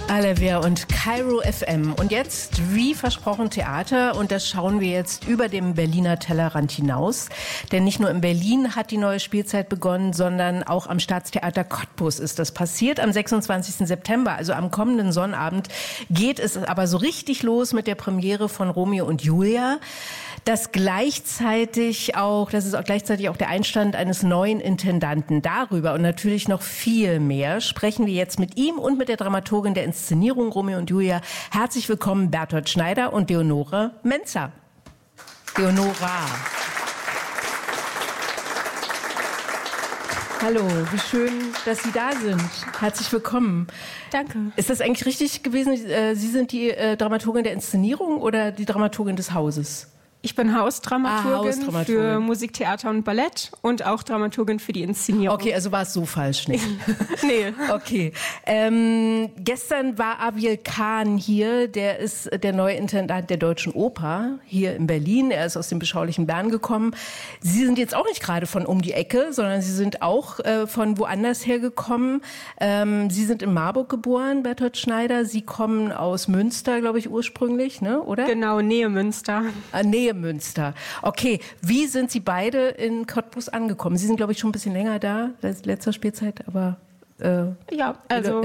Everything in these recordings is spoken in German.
Alavia und Kairo FM. Und jetzt, wie versprochen, Theater. Und das schauen wir jetzt über dem Berliner Tellerrand hinaus. Denn nicht nur in Berlin hat die neue Spielzeit begonnen, sondern auch am Staatstheater Cottbus ist das passiert. Am 26. September, also am kommenden Sonnabend, geht es aber so richtig los mit der Premiere von Romeo und Julia. Das ist gleichzeitig auch der Einstand eines neuen Intendanten. Darüber und natürlich noch viel mehr sprechen wir jetzt mit ihm und mit der Dramaturgin der Inszenierung Romeo und Julia. Herzlich willkommen, Bertolt Schneider und Leonore Menzer. Leonora. Hallo, wie schön, dass Sie da sind. Herzlich willkommen. Danke. Ist das eigentlich richtig gewesen? Sie sind die Dramaturgin der Inszenierung oder die Dramaturgin des Hauses? Ich bin Hausdramaturgin für Musik, Theater und Ballett und auch Dramaturgin für die Inszenierung. Okay, also war es so falsch nicht. Nee. Okay. Gestern war Aviel Kahn hier, der ist der neue Intendant der Deutschen Oper hier in Berlin. Er ist aus dem beschaulichen Bern gekommen. Sie sind jetzt auch nicht gerade von um die Ecke, sondern Sie sind auch von woanders hergekommen. Sie sind in Marburg geboren, Bertolt Schneider. Sie kommen aus Münster, glaube ich, ursprünglich, ne? Oder? Genau, Nähe Münster. Nähe Münster. Okay, wie sind Sie beide in Cottbus angekommen? Sie sind, glaube ich, schon ein bisschen länger da, letzter Spielzeit, aber ja, also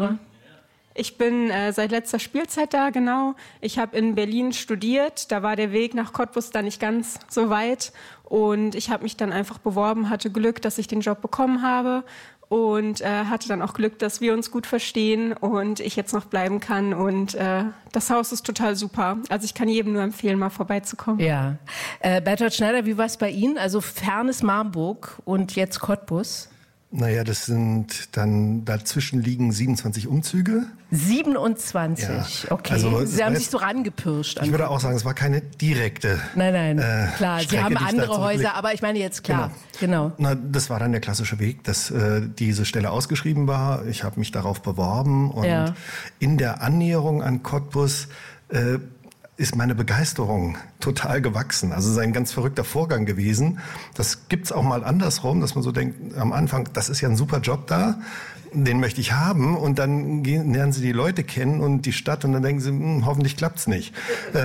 ich bin seit letzter Spielzeit da, genau. Ich habe in Berlin studiert, da war der Weg nach Cottbus dann nicht ganz so weit und ich habe mich dann einfach beworben, hatte Glück, dass ich den Job bekommen habe. Und hatte dann auch Glück, dass wir uns gut verstehen und ich jetzt noch bleiben kann. Und das Haus ist total super. Also ich kann jedem nur empfehlen, mal vorbeizukommen. Ja. Bertolt Schneider, wie war es bei Ihnen? Also fernes Marburg und jetzt Cottbus? Naja, das sind dann, dazwischen liegen 27 Umzüge. 27, ja. Okay. Also, Sie haben sich so rangepirscht. Ich würde auch sagen, es war keine direkte Nein, klar. Strecke, Sie haben andere Häuser, aber ich meine jetzt klar. Genau. Na, das war dann der klassische Weg, dass diese Stelle ausgeschrieben war. Ich habe mich darauf beworben und in der Annäherung an Cottbus ist meine Begeisterung total gewachsen. Also es ist ein ganz verrückter Vorgang gewesen. Das gibt's auch mal andersrum, dass man so denkt, am Anfang, das ist ja ein super Job da, den möchte ich haben. Und dann lernen sie die Leute kennen und die Stadt und dann denken sie, hoffentlich klappt's nicht.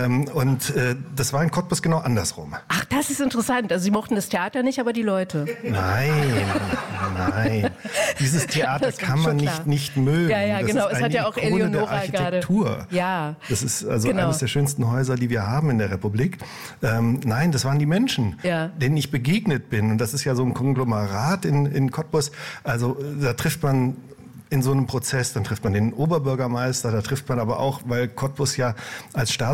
Das war in Cottbus genau andersrum. Ach, das ist interessant. Also Sie mochten das Theater nicht, aber die Leute. Nein. Dieses Theater kann man nicht mögen. Ja, das genau. ist Es hat ja auch Ikone Eleonora der Architektur. Gerade. Ja. Das ist also eines der schönsten Häuser, die wir haben in der Republik. Nein, das waren die Menschen, denen ich begegnet bin. Und das ist ja so ein Konglomerat in Cottbus. Also da trifft man in so einem Prozess, dann trifft man den Oberbürgermeister, da trifft man aber auch, weil Cottbus ja als